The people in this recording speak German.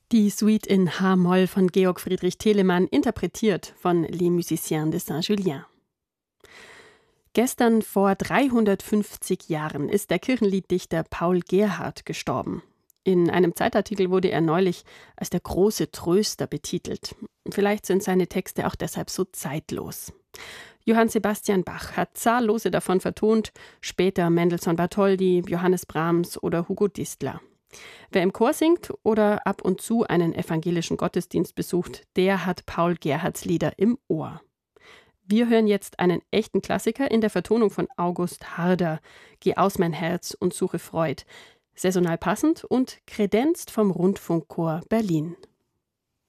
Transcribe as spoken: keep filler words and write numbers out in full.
Die Suite in H-Moll von Georg Friedrich Telemann, interpretiert von Les Musiciens de Saint-Julien. Gestern vor dreihundertfünfzig Jahren ist der Kirchenlieddichter Paul Gerhardt gestorben. In einem Zeitartikel wurde er neulich als der große Tröster betitelt. Vielleicht sind seine Texte auch deshalb so zeitlos. Johann Sebastian Bach hat zahllose davon vertont, später Mendelssohn Bartholdy, Johannes Brahms oder Hugo Distler. Wer im Chor singt oder ab und zu einen evangelischen Gottesdienst besucht, der hat Paul Gerhardts Lieder im Ohr. Wir hören jetzt einen echten Klassiker in der Vertonung von August Harder, Geh aus mein Herz und suche Freud, saisonal passend und kredenzt vom Rundfunkchor Berlin.